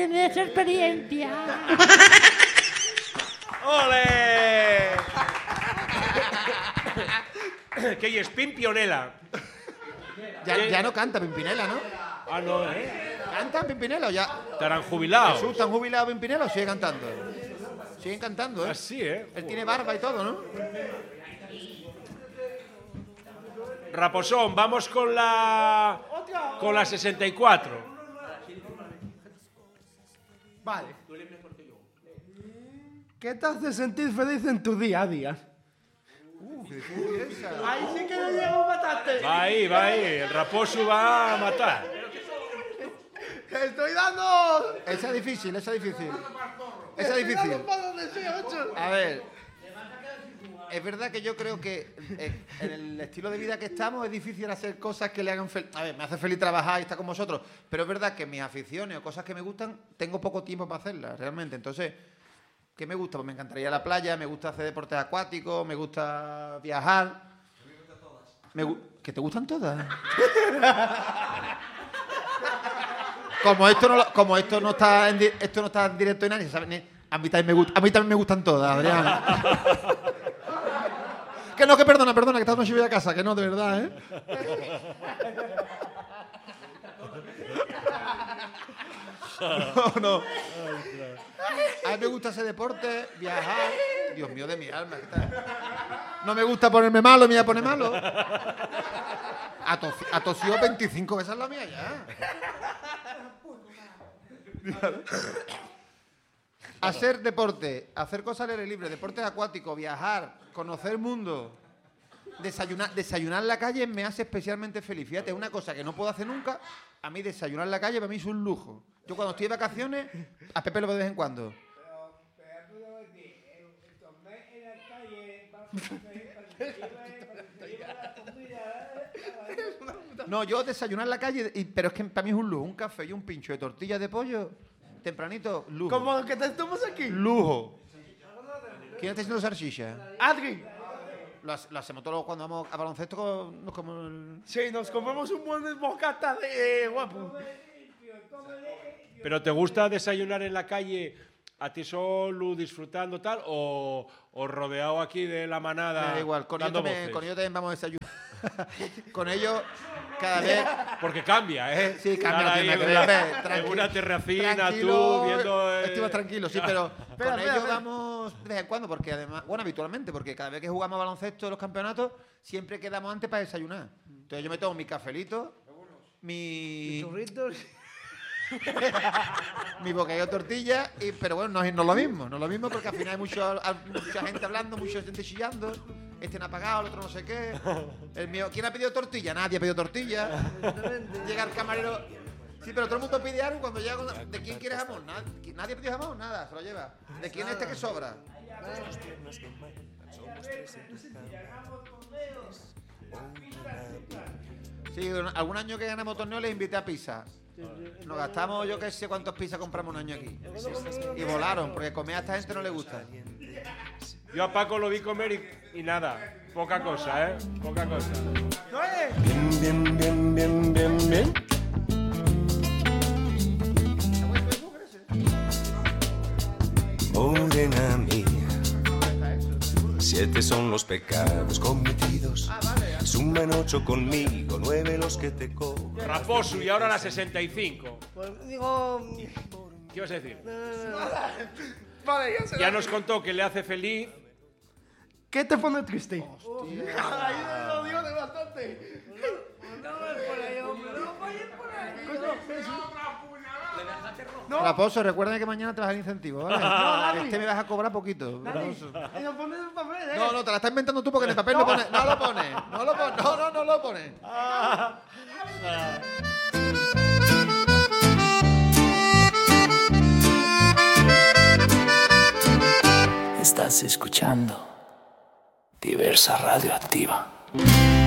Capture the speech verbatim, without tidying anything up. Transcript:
de esa experiencia. ¡Ole! ¿Qué es Pimpionela? Ya, ya no canta Pimpinela, ¿no? Ah, no, ¿eh? ¿Canta Pimpinela o ya? Estarán jubilados. Jesús, ¿están jubilados Pimpinela o sigue cantando? Siguen cantando, ¿eh? Así, ¿eh? Él tiene barba y todo, ¿no? Raposón, vamos con la... con la sesenta y cuatro. Vale. ¿Qué te hace sentir feliz en tu día a día? Uh, qué difícil esa. Ahí sí que no llego a matarte. Va ahí, va ahí. El raposo va a matar. ¡Estoy dando! Esa es difícil, esa es difícil. Esa es difícil. A ver, es verdad que yo creo que eh, en el estilo de vida que estamos es difícil hacer cosas que le hagan feliz. A ver, me hace feliz trabajar y estar con vosotros, pero es verdad que mis aficiones o cosas que me gustan, tengo poco tiempo para hacerlas, realmente. Entonces, ¿qué me gusta? Pues me encantaría ir a la playa, me gusta hacer deportes acuáticos, me gusta viajar. Me gu- ¿Que te gustan todas? Como esto no, lo- como esto no está en, di- esto no está en directo y nadie sabe, ni- a mí también me gusta, a mí también me gustan todas, Adrián. Que no, que perdona, perdona, que esta noche voy a casa, que no, de verdad, ¿eh? No, no. A mí me gusta hacer deporte, viajar. Dios mío de mi alma. ¿Qué tal? No me gusta ponerme malo, me voy a poner malo. Atos- Atosió veinticinco veces la mía ya. Hacer deporte, hacer cosas al aire libre, deportes acuáticos, viajar, conocer el mundo, desayunar, desayunar en la calle me hace especialmente feliz. Fíjate, es una cosa que no puedo hacer nunca. A mí desayunar en la calle para mí es un lujo. Yo cuando estoy de vacaciones, a Pepe lo veo de vez en cuando. No, yo desayunar en la calle, y- pero es que para mí es un lujo. Un café y un pincho de tortillas de pollo, tempranito, lujo. Como lo que te estamos aquí. Lujo. ¿Quién está haciendo salchicha? Adri. Lo, hace- lo hacemos todos cuando vamos a baloncesto. con- Nos como el... Sí, nos comemos un buen bocata de guapo. ¿Pero te gusta desayunar en la calle a ti solo, disfrutando tal, o, o rodeado aquí de la manada? Me da igual, con ellos, dando también, voces? con ellos también vamos a desayunar. Con ellos, cada vez... Porque cambia, ¿eh? Sí, cambia, no Estar tiene ahí nada que en ver. una- Hombre, en tranqui- una terracina, tranquilo, tú viendo... eh, Estoy más tranquilo, sí, pero Espera, con espera, ellos espera. vamos de vez en cuando, porque además, bueno, habitualmente, porque cada vez que jugamos baloncesto en los campeonatos, siempre quedamos antes para desayunar. Entonces yo me tomo mi cafelito, mi, Churritos. mi bocadillo de tortilla, y, pero bueno, no es, no es lo mismo, no es lo mismo porque al final hay mucho, hay mucha gente hablando, mucha gente chillando, este no ha pagado, el otro no sé qué. El mío, ¿quién ha pedido tortilla? Nadie ha pedido tortilla. Llega el camarero. Sí, pero todo el mundo pide algo cuando llega. con- ¿De quién quiere jamón? Nadie, nadie pide jamón, nada, se lo lleva. ¿De quién es este que sobra? Sí, un- algún año que ganamos torneo les invité a pizza. Nos gastamos, yo qué sé cuántos pizzas compramos un año aquí. Y volaron, porque comer a esta gente no le gusta. Yo a Paco lo vi comer y, y nada, poca cosa, ¿eh? Poca cosa. Bien, bien, bien, bien, bien, bien. Morena mía, siete son los pecados cometidos. Suman ocho conmigo, nueve los que te cobran. Raposo, y ahora la sesenta y cinco. Pues digo. ¿Qué ibas a decir? Vale, ya se Ya nos contó que le hace feliz. ¿Qué te pone triste? Ahí lo digo de bastante. Raposo, recuerda que mañana te vas al incentivo, ¿vale? Dani. Este me vas a cobrar poquito. Raposo. Y lo pones en papel, ¿eh? No, no, te la estás inventando tú porque en el papel no pone. No lo pone. No lo pone. No, no, no lo pone. Estás escuchando Diversa Radioactiva.